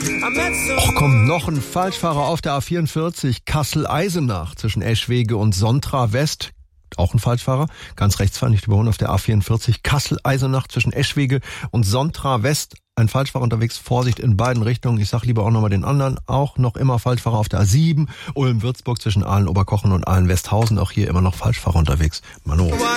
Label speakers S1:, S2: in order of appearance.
S1: Och komm, noch ein Falschfahrer auf der A44 Kassel-Eisenach zwischen Eschwege und Sontra West. Auch ein Falschfahrer. Ganz rechts fahren, nicht überholen auf der A44 Kassel-Eisenach zwischen Eschwege und Sontra West. Ein Falschfahrer unterwegs, Vorsicht in beiden Richtungen. Ich sag lieber auch nochmal den anderen. Auch noch immer Falschfahrer auf der A7 Ulm-Würzburg zwischen Aalen-Oberkochen und Aalen-Westhausen. Auch hier immer noch Falschfahrer unterwegs. Mano.